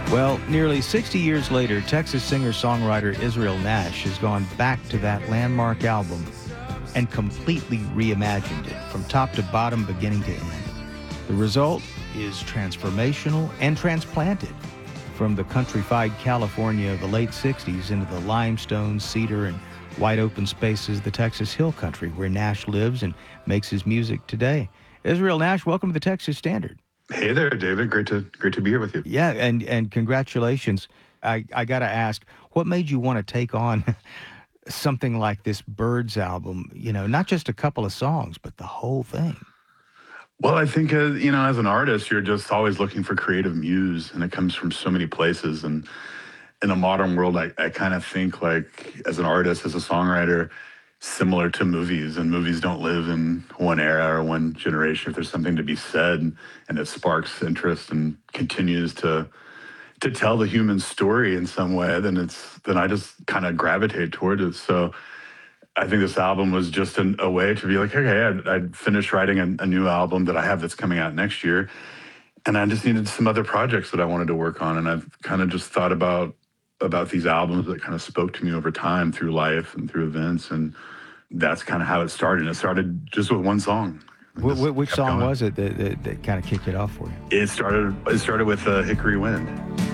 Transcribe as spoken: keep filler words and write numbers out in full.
Well, nearly sixty years later, Texas singer-songwriter Israel Nash has gone back to that landmark album and completely reimagined it from top to bottom, beginning to end. The result is transformational and transplanted from the countrified California of the late sixties into the limestone, cedar, and wide open spaces of the Texas Hill Country where Nash lives and makes his music today. Israel Nash, welcome to the Texas Standard. Hey there, David. Great to great to be here with you. Yeah, and, and congratulations. I, I got to ask, what made you want to take on something like this Birds album? You know, not just a couple of songs, but the whole thing. Well, I think, uh, you know, as an artist, you're just always looking for creative muse, and it comes from so many places. And in the modern world, I, I kind of think like as an artist, as a songwriter, similar to movies, and movies don't live in one era or one generation. If there's something to be said and it sparks interest and continues to to tell the human story in some way, then it's then I just kind of gravitate toward it. So I think this album was just an, a way to be like, okay, I'd, I'd finished writing a, a new album that I have that's coming out next year, and I just needed some other projects that I wanted to work on, and I've kind of just thought about about these albums that kind of spoke to me over time through life and through events, and that's kind of how it started. It started just with one song. Wh- wh- which song going. was it that, that, that kind of kicked it off for you? It started. It started with uh, Hickory Wind.